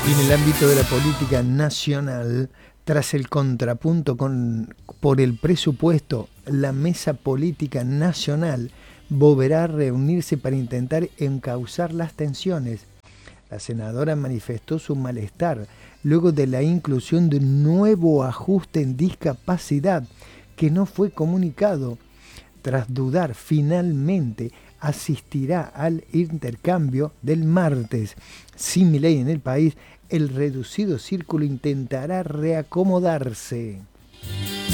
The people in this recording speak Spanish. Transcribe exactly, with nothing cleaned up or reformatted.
Y en el ámbito de la política nacional, tras el contrapunto con, por el presupuesto, la mesa política nacional volverá a reunirse para intentar encauzar las tensiones. La senadora manifestó su malestar luego de la inclusión de un nuevo ajuste en discapacidad que no fue comunicado. Tras dudar, finalmente asistirá al intercambio del martes. Sin Milei en el país, el reducido círculo intentará reacomodarse.